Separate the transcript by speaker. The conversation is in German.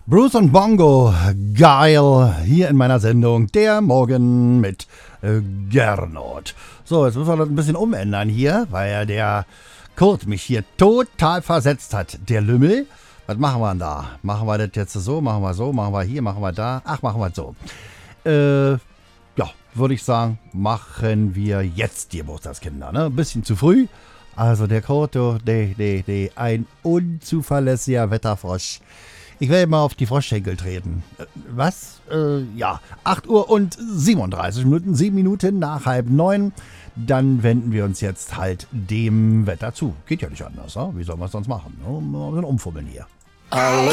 Speaker 1: Bruce und Bongo, geil, hier in meiner Sendung, der Morgen mit Gernot. So, jetzt müssen wir das ein bisschen umändern hier, weil ja der Kurt mich hier total versetzt hat. Der Lümmel, was machen wir denn da? Machen wir das jetzt so, machen wir so, machen wir hier, machen wir da? Ach, machen wir so. Ja, würde ich sagen, machen wir jetzt die Geburtstagskinder, ne? Ein bisschen zu früh. Also der Kurt, ein unzuverlässiger Wetterfrosch. Ich werde mal auf die Froschschenkel treten. Was? Ja, 8 Uhr und 37 Minuten, 7 Minuten nach 8:30. Dann wenden wir uns jetzt halt dem Wetter zu. Geht ja nicht anders, ne? Wie soll man es sonst machen? Ne? Mal ein bisschen umfummeln hier.
Speaker 2: Alle